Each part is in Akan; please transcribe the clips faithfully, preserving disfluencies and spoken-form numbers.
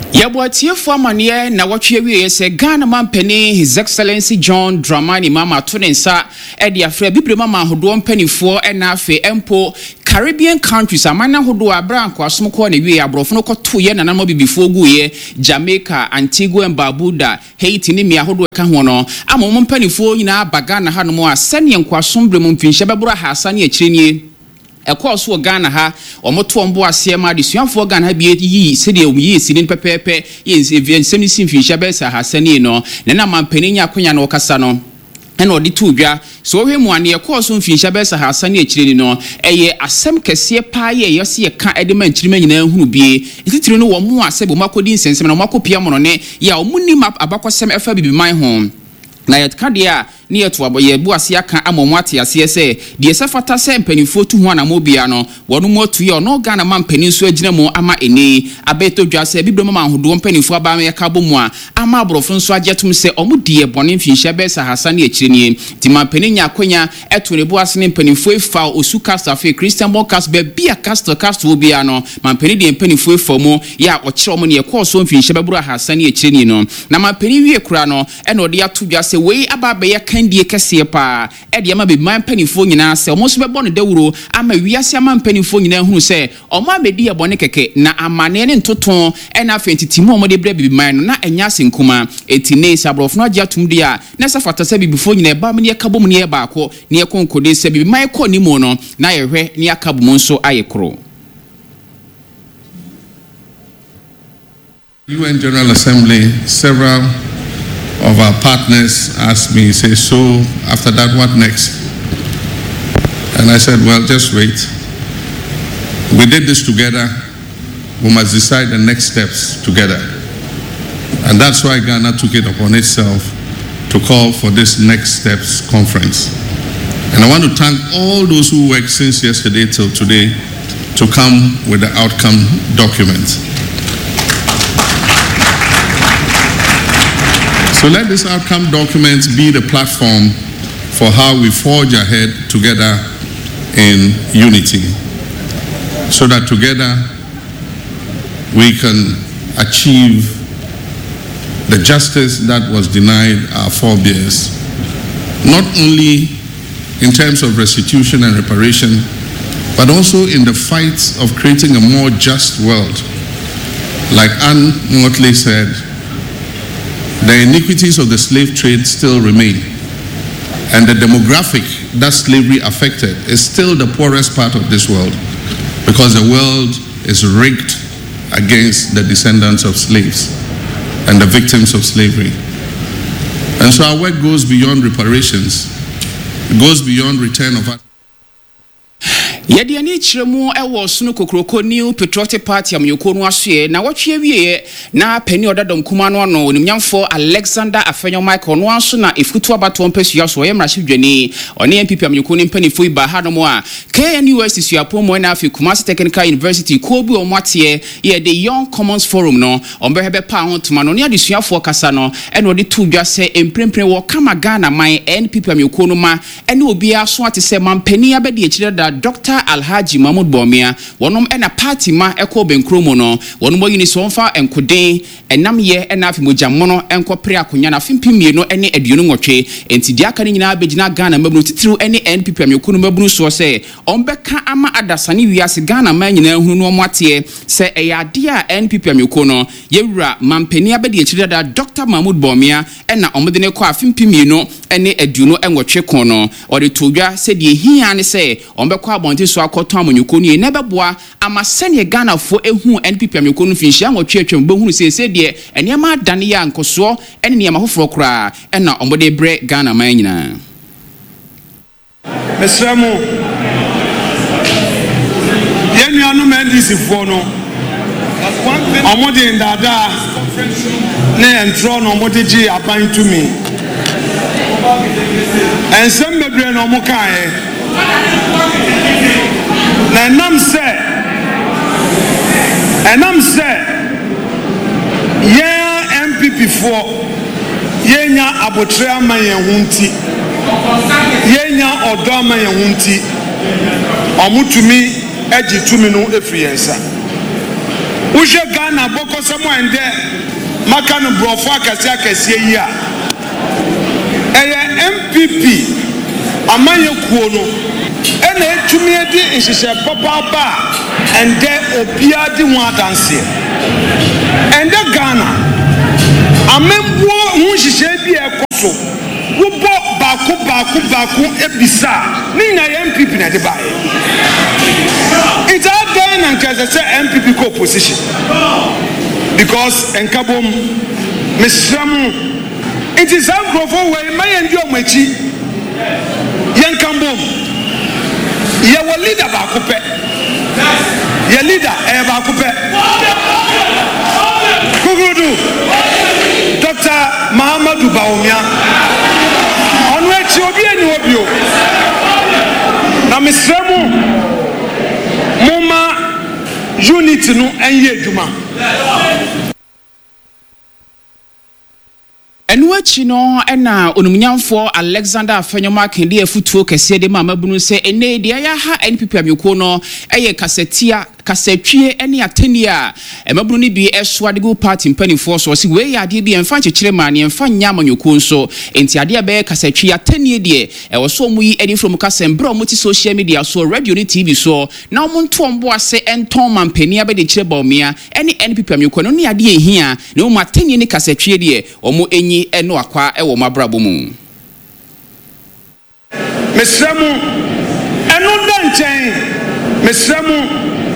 Yabuatie for manie na watwe wie se Ghana mampani His Excellency John Dramani Mama Tonensa e de afra bibre mama hodo mpanifo e na afe empo Caribbean countries amana hodo abranko asomko na wie abrofo no koto ye nanamo bibifo guye Jamaica, Antigua and Barbuda, Haiti ni mia hodo ka ho no amom mpanifo nyina baga na hanom a sene nkwasom mu mfinhye bebura hasane akirenie Ekos wo Ghana ha omoto ombo asema desuanfo Ghana ha bi yi sede omuyi sinin pepepe ye nsemi simfinhye be sa hasane no na na mampani nya akonya no kasa no ena odi tudwa so hwe mu ane ekos mfinhye be sa hasane akireni no eye asem kese pa ye yose ye ka ede manchirima nyina hunu bie titiri no wo mu asebo makodi nsensem na makopia mo no ne ya omuni map abakosem efa bibiman ho na yet kadia ni yetu aboye bu ase aka amomo ate ase se de sefata se mpanifo tu ho anamobia no wono motu ye no Ghana man paninso agina mu ama eni abeto dwa se bibro mama hodo mpanifo aba me ka bomu a ama abrofo nso agetum se omudie bone mfinhye be sa hasane akirenie ti man paninya akonya eto ne bu ase ne mpanifo efa osu cast afi Christian Bokas be bia cast cast obia no man pani de mpanifo efa mu ya okire omo ne ekoso mfinhye be buru hasane akirenie no na man pani wie kura no e no de ato dwa se wei aba be ya die kese pa e de ama be man panifo nyina se omo so be bone dawuro ama wiase ama panifo nyina hunu se omo abedi e bone keke na amane ne ntoton e na afentitimo omo de bre be man no na enya senkuma etine sabrofo no agya tumde a na safata se bibifo nyina ba me ne kabom ne ba akọ ne konkode se bibi man kọ ni mu no na yehwe ne akabom nso ayekro. U N General Assembly, several of our partners asked me, say, so after that, what next? And I said, well, just wait. We did this together. We must decide the next steps together. And that's why Ghana took it upon itself to call for this Next Steps conference. And I want to thank all those who worked since yesterday till today to come with the outcome document. So let this outcome document be the platform for how we forge ahead together in unity, so that together we can achieve the justice that was denied our forebears, not only in terms of restitution and reparation, but also in the fight of creating a more just world. Like Anne Motley said, the iniquities of the slave trade still remain, and the demographic that slavery affected is still the poorest part of this world, because the world is rigged against the descendants of slaves and the victims of slavery. And so our work goes beyond reparations. It goes beyond return of Yedi ani chiremu ewo sunu kokroko New Patriotic Party amyoko no asoe na watwe wie na pani odadom kuma no no onimnyamfo Alexander Afenyo Michael no anso na efutu abato mpesua so yemra hwedwani one M P P amyoko ni mpanifo iba ha no mo a K N U S suapo mo na afi Kumasi Technical University ko bi omwatie ye the Young Commons Forum no ombehebe pa ho tuma no ne adesuafo kasa no ene ode tu dwa se emprempre wo kama Ghana man N P P amyoko no ma ene obi aso ate se mampani abedi akire da Doctor Alhaji Mahmoud Bawumia wonom ena party ma eko benkromo no wonom oyini so mfa enkoden enam ye ena afi mojamono enko pre akonya na fimpimie no ene aduonu nwotwe enti dia aka ni nyina abegina Ghana mabunu titiru ene N P P amyoko mabunu so se ombeka ama adasane wiase Ghana man nyina hunu no mwate se eyade a N P P amyoko no yewura mampani abedi akire da Doctor Mahmoud Bawumia ena omode ne kwa fimpimie no ene aduonu enwotwe kon no ode todwa se die hia ne se ombekwa abonte so akoto amanyoko ni ne beboa ama sene Ghana fo ehu N P P amyoko no finhia nwotwe atwam behunu se se de enema adane ya nkoso ene ne mahoforo kra ena omode bre Ghana man nyina mesramo yenu anu mendisi fo no omode ndada ne entro no omode ji aban to me ensem bebre no mo kae na nam se enam se ye M P P for yenya abotre ama ye hunti yenya odo ama ye hunti omutumi agi tumi no efriyensa Uje Ghana boko samo ende makano brofo akasi akasi yi a eye M P P amanye kuo no ena etumi edi nhihye papa ba ende obia di ho adanse ende Ghana amembo ho nhihye bi ekoso wobo baako baako baako ebisa ni na M P P na de bae it's a day and cause say M P P co position because enkabom mesramu it is a growth way my and your machi yankambom ye wo leader baako pe ye leader e baako pe kugudu Doctor Mahamadou Bawumia onu echi obi eni obi o na mesramu Moma unit no enye djuma Enu achi no ena onumnyamfo Alexander Afenyoma kende afutuo kese de mama bunu se ene de ya ha N P P amyoko no eye kasetia kasatwie ene atenia emabunu ni bi eso adego party mpanifo so si we ya de bi emfa chekire ma ne emfa nya amanyoko nso enti ade be kasatwie atenie de e wo so mu yi edi from kasembro mo ti social media so radio ni T V so na mo nto ombo ase enton mampani abede kire baomia ene N P P amyoko no ne ade ehia ne o matenie ni kasatwie de omo enyi eno akwa e wo mabrabo mu mesramu eno danchen mesramu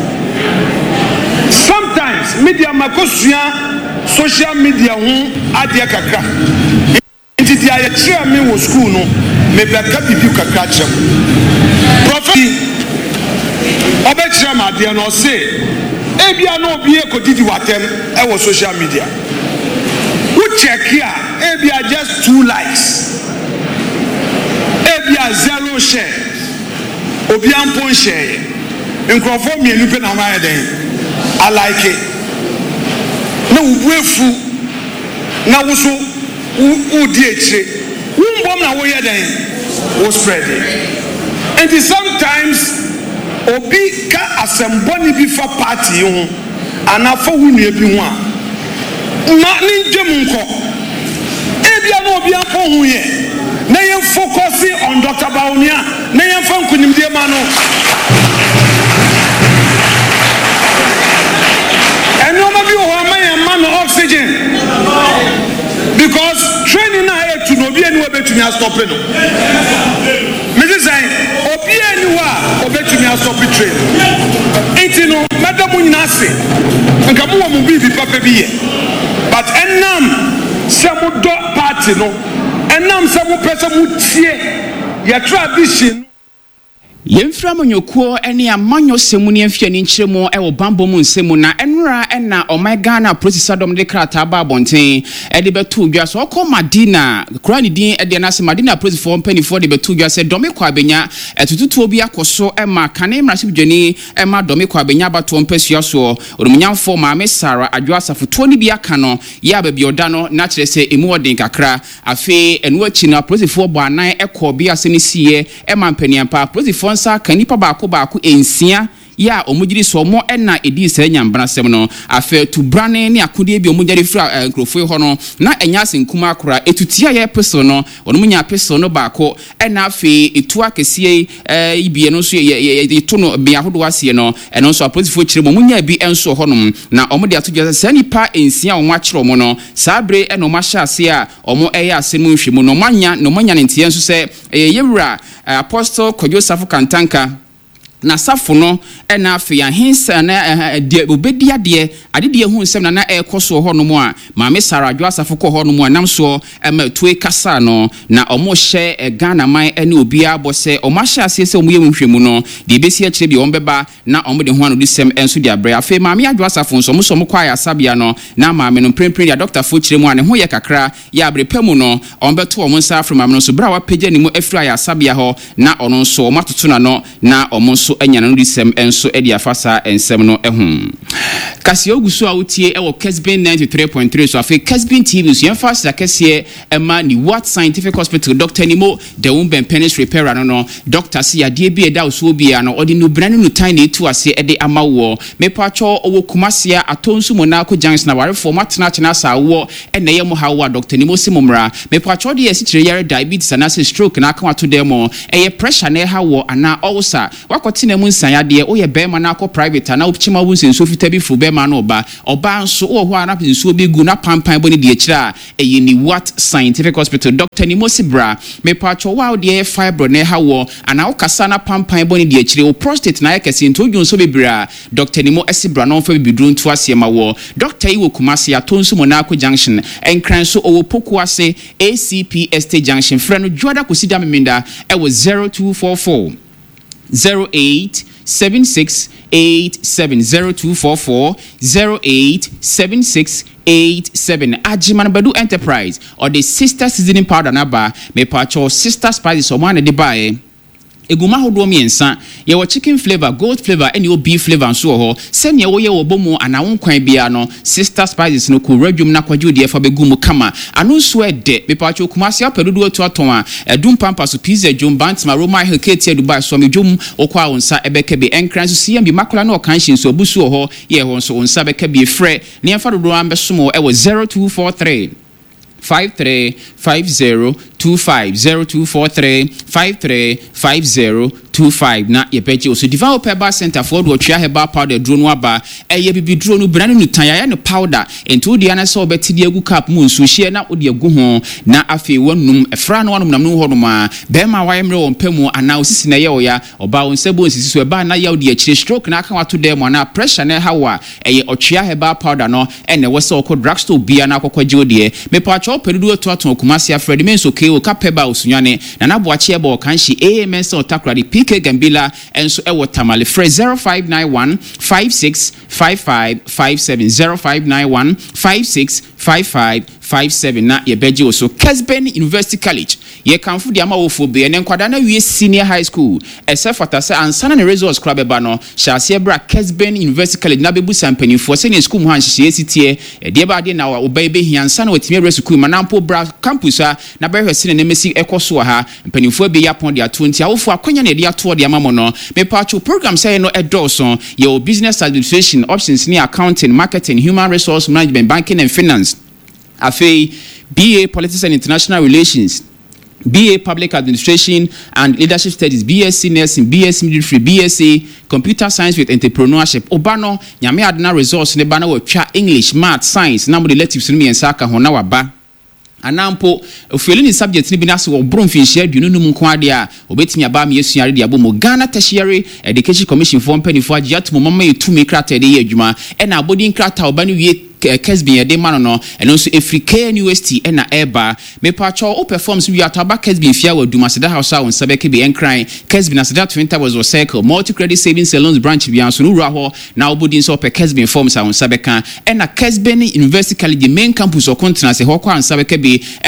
sometimes media makosua social media hu ade kakra nti dia ye kire me wo school no me beka bibi kakra chem prophet obe kire ma de no say ebia no obi ekodidi watem e wo social media who check here ebia just two likes ebia zero share obi ampon share nkrofo mienu pe na ma den I like it na ubuefu na wuso u di eche umbom na wo ye den wo spread it and sometimes obi ka asemboni bi fa party ho anafa wunu bi ho a ma ni dwem nko ebia na obi afọ hu ye na ye focus on Doctor Bawumia na ye fa nkunimdie ma no and no be o man man oxygen because training na e to no be any we betumi stop no me say obi any wa obetumi stop train it no madam nyina se nka mo mo bi bi papa bi ye but enam some do party no enam some person mu tie your tradition Yemfra monyoko ene amanyo semu ne afia ni nkyeremu e wo bambo mu nsemu na enra ena o my Ghana processor dom de krata ba bonten e de betu dwa so ko Madina kura ni din e de na se Madina processor for penny for de betu dwa se dome kwa benya etututu obi akoso e ma kane mraship dwani e ma dome kwa benya ba to mpasua so orumnyamfo ma me Sara adwa safoto ni bi aka no ya ba bi oda no na kire se emu odin kakra afi enu achi na processor bo anan e ko bi ase ni siye e ma mpaniampa processor sa kanipa baako baako ensia ya omugiri so mo ena edi se nyambrasem no afa tu brane ne akode bi omugiri fra nkrofo ho no na enya senkuma akora etutia ye peso no ono munya peso no baako ena afi etu akesie ibie no so ye to no bia hodo ase no eno so aposifo kire mo munya bi enso ho no na omode atogya se nipa ensia o mo akire mo no sabre ena o ma hya ase a omo eye ase mu nhwemu no manya no manya ne ntie nso se yewura apostle Kojosafo Kantanka na safo no ena afi ahensa na de obedia de ade de hu nsem na na ekoso ho no mo a ma me Sara adwo asafo ko ho no mo anam so ema tue kasa no na omo hye Ghana man ene obia bose omo hye ase se omo yem hwemu no de besi a kire bi omo beba na omo de ho anu disem enso de abre afi ma me adwo asafo nso mo so mo kwa ya sabia no na ma me no prempren ya doctor fo kire mu ane ho ye kakra ya abre pemu no omo beto omo nsa afro ma me no so bra wa pagya ni mu afira ya sabia ho na ono so omo atoto na no na omo nso anya no disem enso e de afasa ensem no ehum Kasi ogusu a wotie e wo Kesbin ninety-three point three so afi Kesbin T V so yemfa sa kese ema ni What Scientific Hospital Doctor Nimo de womben penis repairer no no doctor si ade bi e da so bi ya no odi no brane no tan na etu ase e de ama wo mepacho owo kumasia atonsu monako junction na ware format na chena sa wo e na yemo hawa Doctor Nimo simomra mepacho de yesi kire yare diabetes na se stroke na aka wato demo e ye pressure na ha wo ana ulcer wakoti na mu nsan ya de o ye be ma na akọ private na opchima wo nsen so fita bi fu be ma no oba oba nso wo ho ana nso bi gu na pampan bo ni de akira e ye ni What Scientific Hospital Doctor Nimo Sibra mepacho wa de fibro na ha wo ana ukasa na pampan bo ni de akire o prostate na yakese nto dwon so bebra Doctor Nimo Sibra no fa bibidru nto ase ma wo doctor yi wo kumase atonsu monako junction enkran so owo poku ase A C P Estate Junction freno joda kosida meminda e wo zero two four four zero eight seven six eight seven zero two four four zero eight seven six eight seven Ajiman Badu Enterprise or the sister seasoning powder naba me pacho sister spices or one de buy eguma hodo miensa ye wo chicken flavor gold flavor and your beef flavor so ho senya wo ye wo bomu ana won kwan bia no sister spices no ko radwum na kwaje odi efa begumu kama anu so ede me pacho kumase apedudu atu aton a edum pampa so pizza jum bantima roma heketi dubai so me jum okwa wonsa ebeke be enkran so siam bi makola na okanshin so busu ho ye ho so wonsa beke be frɛ ne emfa dodo ambe somo e wo zero two four three five three five zero two five zero two four three five three five zero two five na ye peche so Divine Peba Center for do twa heba powder drone waba eye bibi drone brand no tan ya no powder ento de ana so beti de agu cap mu nsu hie na ode agu ho na afi wonum efra no wonum nam no ho no ma be ma wayemre won pamu ana osisi na ye oya oba won sebo osisi so eba na ya ode akire stroke na aka wato dem na pressure na hawa eye otwa heba powder no ene wo se okọ drugstore bia na akọkọ je ode me pa cho perudu to aton kumasi afredi menso ke o kapeba osunyane na na boache eba o kanshi A M S Otakra di P K Gambila enso ewo tamale fre zero five nine one five six five five five seven zero five nine one five six five five five seven na ye beji oso Kesben University College ye kanfu di ama wofo be ene nkwada na wie senior high school esefata se ansana ne results club eba no shase bra Kesben University College na bebu sampanifo se ne school mu han hye sitie e de ba de na oba be hiansa na watimi re school manampo bra campus a na be hwese ne mesi ekoso ha mpanifo be yapon de atonti awofo akonya ne de ato de amamo no me pacho program say no edorso your business administration options ni accounting marketing human resource management banking and finance Afe B A Politics and International Relations, B A Public Administration and Leadership Studies, B S c Nursing, B S c Midwifery, B S c Computer Science with Entrepreneurship. Obano nyame adna resource ne bana wo twa English, Math, Science, na mo de electives no mi ensaka ho na waba. Anampo ofeli subject ni binase wo bronfin share dunu num nko ade a obetimi aba me yesuare de abo mo Ghana Tertiary Education Commission for mpani for agiat mo mama yetumi krata de ye adwuma e na abodi krata obani wie Kesben ye de mano no eno so Africa University e na eba me pacho o performs we ataba Kesben fia wa duma seda house a won sabeke be enkran Kesben aseda twenty was o circle multi credit savings salons branch bi anso no wura ho na obodi nso pe Kesben forms a won sabeka e na Kesben University College main campus o continent se ho kwa ansabeke be